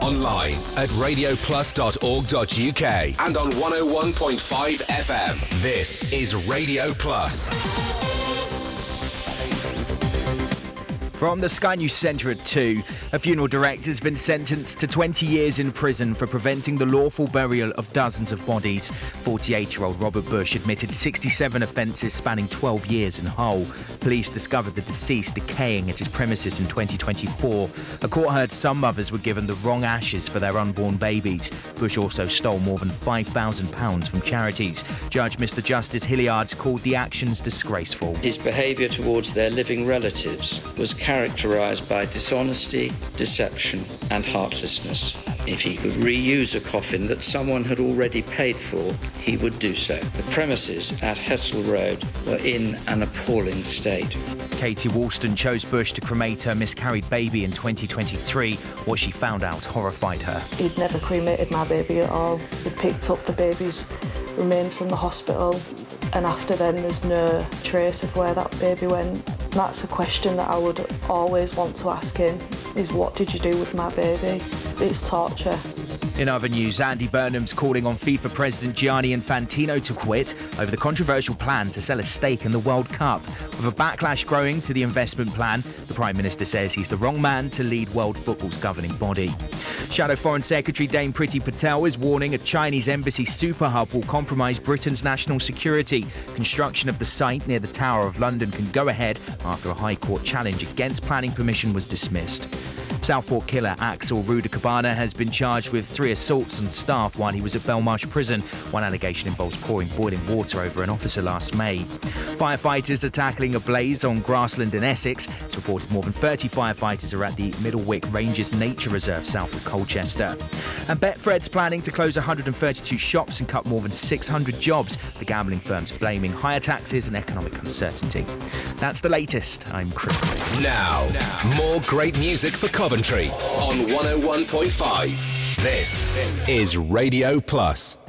online at radioplus.org.uk and on 101.5 FM. This is Radio Plus. From the Sky News Centre at 2, a funeral director has been sentenced to 20 years in prison for preventing the lawful burial of dozens of bodies. 48-year-old Robert Bush admitted 67 offences spanning 12 years in Hull. Police discovered the deceased decaying at his premises in 2024. A court heard some mothers were given the wrong ashes for their unborn babies. Bush also stole more than £5,000 from charities. Judge Mr Justice Hilliard called the actions disgraceful. His behaviour towards their living relatives was characterised by dishonesty, deception and heartlessness. If he could reuse a coffin that someone had already paid for, he would do so. The premises at Hessel Road were in an appalling state. Katie Woolston chose Bush to cremate her miscarried baby in 2023. What she found out horrified her. He'd never cremated my baby at all. He'd picked up the baby's remains from the hospital, and after then there's no trace of where that baby went. That's a question that I would always want to ask him, is what did you do with my baby? It's torture. In other news, Andy Burnham's calling on FIFA President Gianni Infantino to quit over the controversial plan to sell a stake in the World Cup. With a backlash growing to the investment plan, the Prime Minister says he's the wrong man to lead world football's governing body. Shadow Foreign Secretary Dame Priti Patel is warning a Chinese embassy super hub will compromise Britain's national security. Construction of the site near the Tower of London can go ahead after a High Court challenge against planning permission was dismissed. Southport killer Axel Rudacabana has been charged with 3 assaults on staff while he was at Belmarsh Prison. One allegation involves pouring boiling water over an officer last May. Firefighters are tackling a blaze on grassland in Essex. It's reported more than 30 firefighters are at the Middlewick Ranges Nature Reserve south of Colchester. And Betfred's planning to close 132 shops and cut more than 600 jobs. The gambling firm's blaming higher taxes and economic uncertainty. That's the latest. I'm Chris. Now, more great music for Coventry on 101.5. This is Radio Plus.